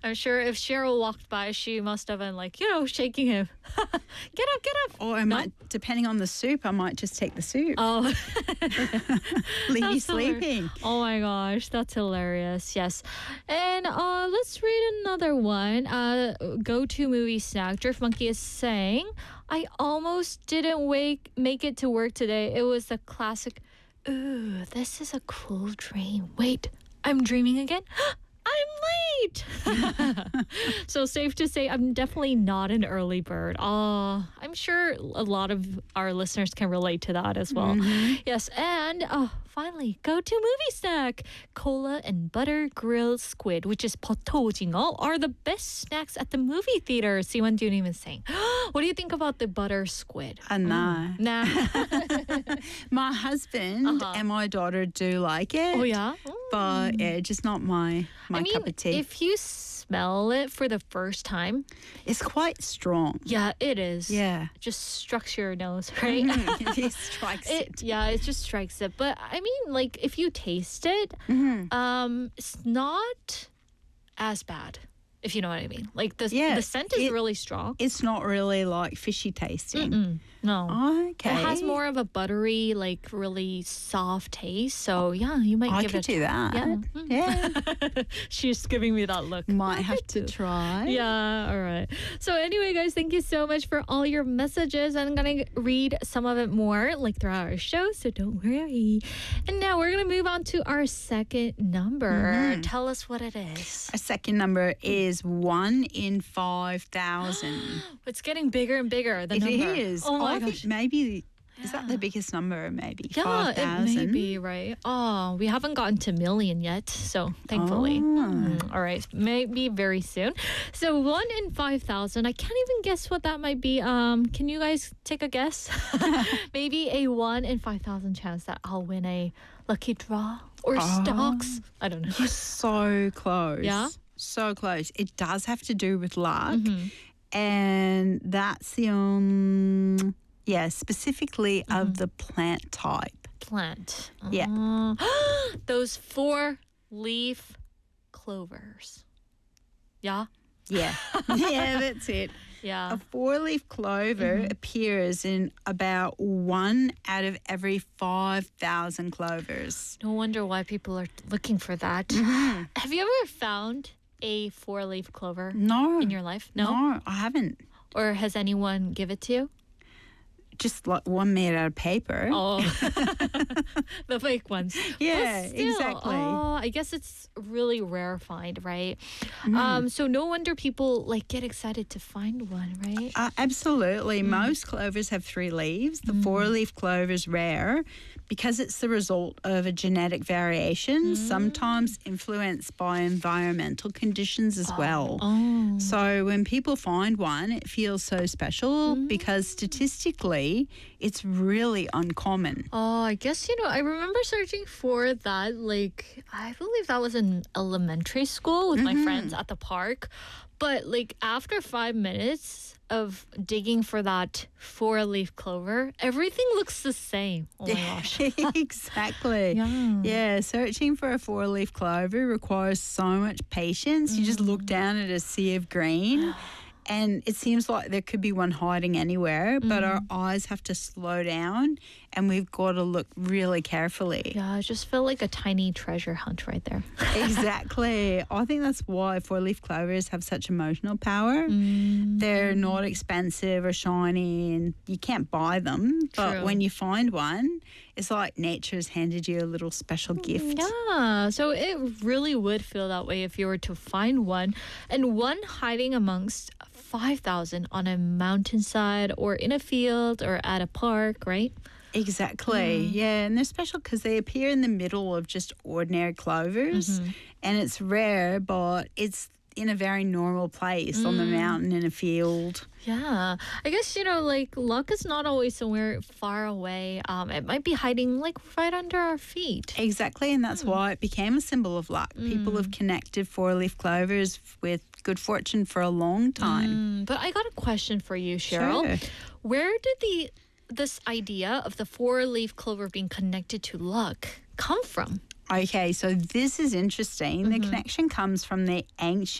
I'm sure if Cheryl walked by, she must have been like, shaking him. Get up, get up. Or I might, depending on the soup, I might just take the soup. Oh, Leave you That's hilarious. sleeping. Oh my gosh, that's hilarious. Yes. And let's read another one. Go-to movie snack. Drift Monkey is saying, I almost didn't make it to work today. It was the classic, ooh, this is a cool dream. Wait, I'm dreaming again? I'm late. So safe to say I'm definitely not an early bird. I'm sure a lot of our listeners can relate to that as well. Yes, and finally, go-to movie snack. Cola and butter grilled squid, which is 버터오징어, are the best snacks at the movie theater. Siwan Dunim is saying. What do you think about the butter squid? No. Nah. My husband and my daughter do like it. Oh, yeah? But yeah, just not my cup of tea. If you smell it for the first time, It's quite strong. yeah, it is. Yeah. It just strikes your nose, right? It strikes it. Yeah, it just strikes it. But I mean, like, if you taste it, it's not as bad, if you know what I mean. Like, the scent is really strong. It's not really like fishy tasting. No. Okay. It has more of a buttery, like, really soft taste. So, yeah, you might I give could it do that. Yeah. Yeah. She's giving me that look. Might I have could to too. try. Yeah, all right. So anyway, guys, thank you so much for all your messages. I'm going to read some of it more like throughout our show, so don't worry. And now we're going to move on to our second number. Tell us what it is. Our second number is 1 in 5,000. It's getting bigger and bigger, the It number. is. Oh my I think gosh. maybe, is that the biggest number? Maybe Yeah, 5,000. it may be, right? Oh, we haven't gotten to million yet, so thankfully. All right, maybe very soon. So 1 in 5,000, I can't even guess what that might be. Can you guys take a guess? Maybe a 1 in 5,000 chance that I'll win a lucky draw or stocks. I don't know. You're so close. Yeah? So close. It does have to do with luck. And that's the specifically of the plant type. Plant. Yeah. Those 4-leaf clovers. Yeah? Yeah. Yeah, that's it. Yeah. A 4-leaf clover appears in about 1 out of every 5,000 clovers. No wonder why people are looking for that. Have you ever found a 4-leaf clover No. in your life? No? No, I haven't. Or has anyone give it to you? Just like one made out of paper. Oh, the fake ones. Yeah, But still, exactly. Oh, I guess it's really rarefied, right? So no wonder people like get excited to find one, right? Absolutely. Most clovers have 3 leaves. The 4-leaf clover is rare because it's the result of a genetic variation, sometimes influenced by environmental conditions as well. Oh. So when people find one, it feels so special because statistically, it's really uncommon. Oh, I guess, I remember searching for that, like, I believe that was in elementary school with my friends at the park. But, like, after 5 minutes of digging for that 4-leaf clover, everything looks the same. Oh, my gosh. Exactly. Yeah, searching for a 4-leaf clover requires so much patience. You just look down at a sea of green. And it seems like there could be one hiding anywhere, but our eyes have to slow down and we've got to look really carefully. Yeah, I just feel like a tiny treasure hunt right there. Exactly. I think that's why 4-leaf clovers have such emotional power. They're not expensive or shiny and you can't buy them. But True. when you find one, it's like nature's handed you a little special gift. Yeah, so it really would feel that way if you were to find one. And one hiding amongst 5,000 on a mountainside or in a field or at a park, right? Exactly. Yeah, and they're special because they appear in the middle of just ordinary clovers, and it's rare, but it's in a very normal place on the mountain in a field. Yeah, I guess, like luck is not always somewhere far away. It might be hiding like right under our feet. Exactly, and that's why it became a symbol of luck. People have connected 4-leaf clovers with good fortune for a long time. But I got a question for you, Cheryl. Sure. Where did this idea of the 4-leaf clover being connected to luck come from? Okay, so this is interesting. The connection comes from the ancient